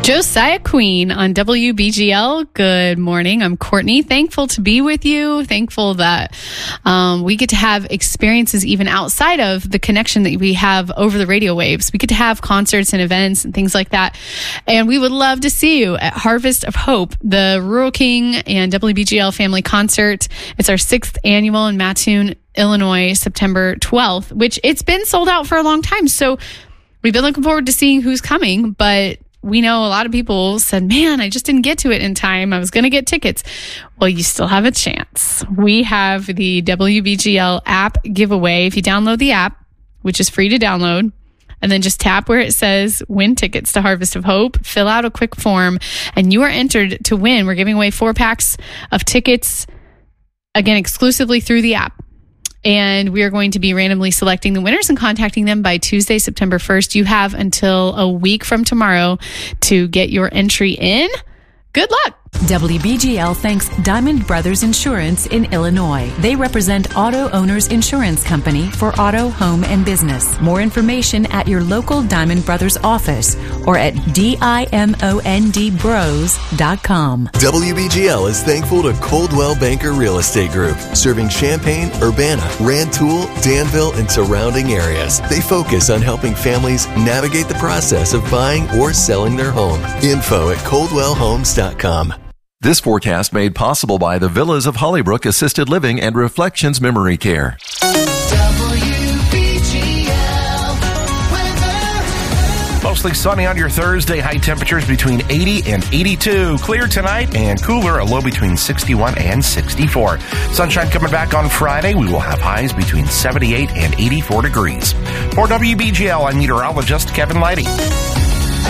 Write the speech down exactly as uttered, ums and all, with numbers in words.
Josiah Queen on W B G L. Good morning. I'm Courtney. Thankful to be with you. Thankful that um, we get to have experiences even outside of the connection that we have over the radio waves. We get to have concerts and events and things like that. And we would love to see you at Harvest of Hope, the Rural King and W B G L family concert. It's our sixth annual in Mattoon, Illinois, September twelfth, which it's been sold out for a long time. So we've been looking forward to seeing who's coming, but we know a lot of people said, man, I just didn't get to it in time. I was going to get tickets. Well, you still have a chance. We have the W B G L app giveaway. If you download the app, which is free to download, and then just tap where it says win tickets to Harvest of Hope, fill out a quick form, and you are entered to win. We're giving away four packs of tickets, again, exclusively through the app. And we are going to be randomly selecting the winners and contacting them by Tuesday, September first. You have until a week from tomorrow to get your entry in. Good luck. W B G L thanks Diamond Brothers Insurance in Illinois. They represent Auto Owners Insurance Company for auto, home, and business. More information at your local Diamond Brothers office or at diamond bros dot com. W B G L is thankful to Coldwell Banker Real Estate Group, serving Champaign, Urbana, Rantoul, Danville, and surrounding areas. They focus on helping families navigate the process of buying or selling their home. Info at coldwell homes dot com. This forecast made possible by the Villas of Hollybrook Assisted Living and Reflections Memory Care. Mostly sunny on your Thursday. High temperatures between eighty and eighty-two. Clear tonight and cooler, a low between sixty-one and sixty-four. Sunshine coming back on Friday. We will have highs between seventy-eight and eighty-four degrees. For W B G L, I'm meteorologist Kevin Leidy.